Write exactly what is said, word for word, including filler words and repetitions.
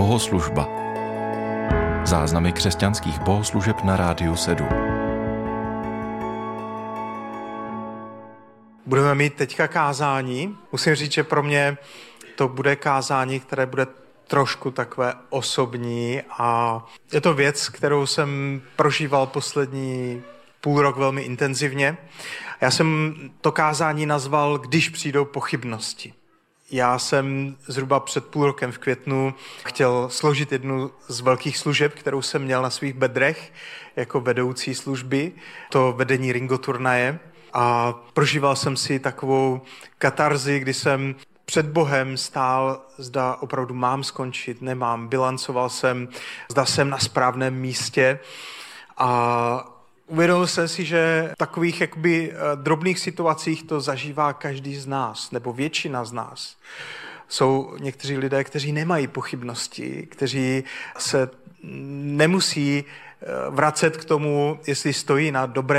Bohoslužba. Záznamy křesťanských bohoslužeb na Rádiu sedm. Budeme mít teďka kázání. Musím říct, že pro mě to bude kázání, které bude trošku takové osobní a je to věc, kterou jsem prožíval poslední půl rok velmi intenzivně. Já jsem to kázání nazval Když přijdou pochybnosti. Já jsem zhruba před půl rokem v květnu chtěl složit jednu z velkých služeb, kterou jsem měl na svých bedrech jako vedoucí služby, to vedení ringoturnaje. A prožíval jsem si takovou katarzi, kdy jsem před Bohem stál, zda opravdu mám skončit, nemám. Bilancoval jsem, zda jsem na správném místě a uvědomil jsem si, že v takových jakoby drobných situacích to zažívá každý z nás, nebo většina z nás. Jsou někteří lidé, kteří nemají pochybnosti, kteří se nemusí vracet k tomu, jestli stojí na dobré